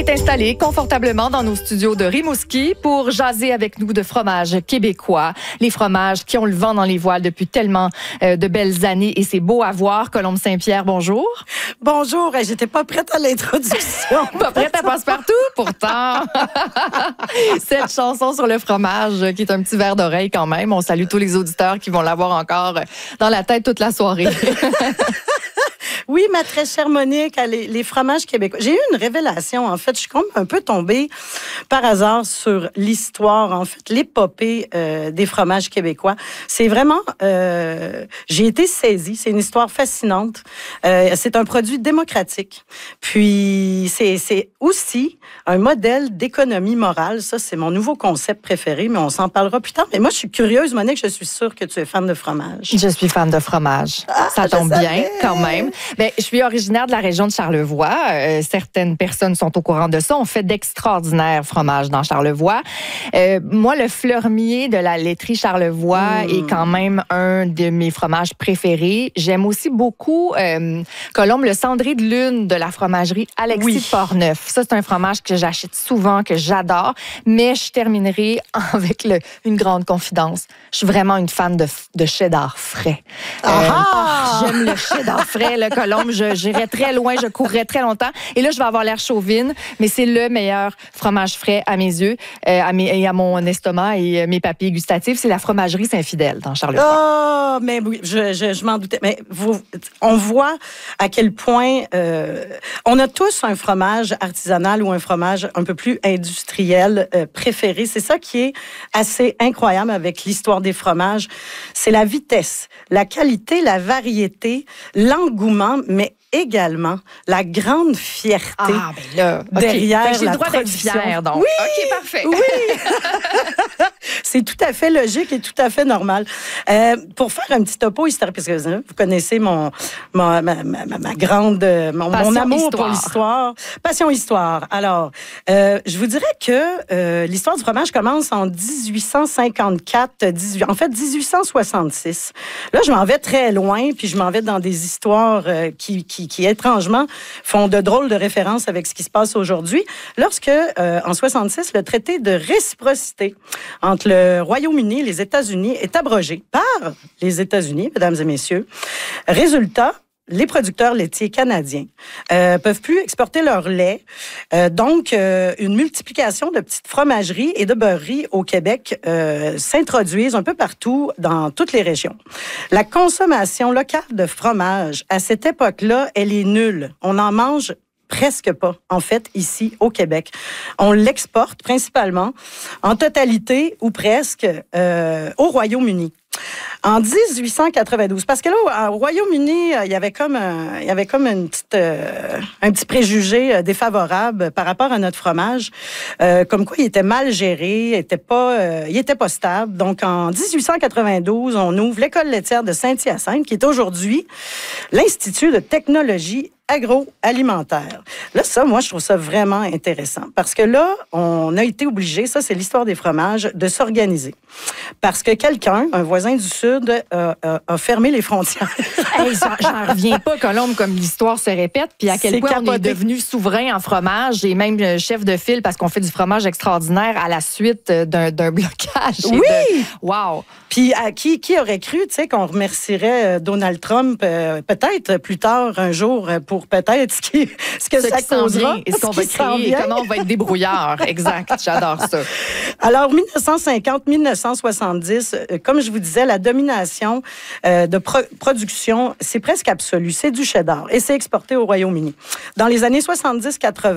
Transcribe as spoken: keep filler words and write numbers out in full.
est installé confortablement dans nos studios de Rimouski pour jaser avec nous de fromages québécois. Les fromages qui ont le vent dans les voiles depuis tellement euh, de belles années et c'est beau à voir. Colombe Saint-Pierre, bonjour. Bonjour, j'étais pas prête à l'introduction. Pas prête à passe-partout, pourtant. Cette chanson sur le fromage qui est un petit verre d'oreille quand même. On salue tous les auditeurs qui vont l'avoir encore dans la tête toute la soirée. Oui, ma très chère Monique, les, les fromages québécois. J'ai eu une révélation, en fait. Je suis comme un peu tombée par hasard sur l'histoire, en fait, l'épopée euh, des fromages québécois. C'est vraiment... Euh, j'ai été saisie. C'est une histoire fascinante. Euh, c'est un produit démocratique. Puis, c'est, c'est aussi un modèle d'économie morale. Ça, c'est mon nouveau concept préféré, mais on s'en parlera plus tard. Mais moi, je suis curieuse, Monique. Je suis sûre que tu es fan de fromage. Je suis fan de fromage. Ah, ça tombe bien, savais. quand même. Ben, je suis originaire de la région de Charlevoix. Euh, certaines personnes sont au courant de ça. On fait d'extraordinaires fromages dans Charlevoix. Euh, moi, le Fleurmier de la laiterie Charlevoix mmh. est quand même un de mes fromages préférés. J'aime aussi beaucoup, euh, Colombe, le Cendré de Lune de la fromagerie Alexis oui. Portneuf. Ça, c'est un fromage que j'achète souvent, que j'adore. Mais je terminerai avec le, une grande confidence. Je suis vraiment une fan de, de cheddar frais. Ah! Euh, oh, j'aime le cheddar frais, le Colombe. Je, j'irais très loin, je courrais très longtemps. Et là, je vais avoir l'air chauvine, mais c'est le meilleur fromage frais à mes yeux, euh, à, mes, et à mon estomac et mes papilles gustatives. C'est la fromagerie Saint-Fidèle dans Charlevoix. Oh, mais oui, je, je, je m'en doutais. Mais vous, on voit à quel point euh, on a tous un fromage artisanal ou un fromage un peu plus industriel euh, préféré. C'est ça qui est assez incroyable avec l'histoire des fromages. C'est la vitesse, la qualité, la variété, l'engouement, mais également la grande fierté ah, ben là, derrière okay. J'ai la le droit production. D'être fière, donc. Oui, OK, parfait. Oui. C'est tout à fait logique et tout à fait normal. Euh, pour faire un petit topo historique, parce que vous connaissez mon, mon ma, ma, ma grande, mon, mon amour histoire. Pour l'histoire. Passion histoire. Alors, euh, je vous dirais que euh, l'histoire du fromage commence en dix-huit cent cinquante-quatre, dix-huit, en fait dix-huit cent soixante-six. Là, je m'en vais très loin, puis je m'en vais dans des histoires euh, qui, qui, qui, étrangement, font de drôles de références avec ce qui se passe aujourd'hui. Lorsque, euh, en soixante-six, le traité de réciprocité entre le Royaume-Uni et les États-Unis est abrogé par les États-Unis, mesdames et messieurs. Résultat, les producteurs laitiers canadiens euh, peuvent plus exporter leur lait. Euh, donc, euh, une multiplication de petites fromageries et de beurreries au Québec euh, s'introduisent un peu partout dans toutes les régions. La consommation locale de fromage, à cette époque-là, elle est nulle. On en mange presque pas, en fait, ici, au Québec. On l'exporte principalement, en totalité ou presque, euh, au Royaume-Uni. En dix-huit cent quatre-vingt-douze, parce que là, au Royaume-Uni, il y avait comme un, il y avait comme une petite, euh, un petit préjugé défavorable par rapport à notre fromage, euh, comme quoi il était mal géré, il était pas, euh, il était pas stable. Donc, en dix-huit cent quatre-vingt-douze, on ouvre l'école laitière de Saint-Hyacinthe, qui est aujourd'hui l'Institut de technologie agroalimentaire. Là, ça, moi, je trouve ça vraiment intéressant parce que là, on a été obligé, ça, c'est l'histoire des fromages, de s'organiser. Parce que quelqu'un, un voisin du Sud, euh, euh, a fermé les frontières. Hey, j'en, j'en reviens pas, Colombe, comme l'histoire se répète, puis à quel c'est point capoté. On est devenu souverain en fromage et même chef de file parce qu'on fait du fromage extraordinaire à la suite d'un, d'un blocage. Oui! De... Wow! Puis à qui, qui aurait cru, tu sais, qu'on remercierait Donald Trump euh, peut-être plus tard un jour pour peut-être ce, qui, ce que ce ça causera. Et ce qu'on va créer, et comment on va être débrouillard. Exact, j'adore ça. Alors, dix-neuf cent cinquante à dix-neuf cent soixante-dix, euh, comme je vous disais, la domination euh, de pro- production, c'est presque absolu. C'est du cheddar et c'est exporté au Royaume-Uni. Dans les années soixante-dix quatre-vingts,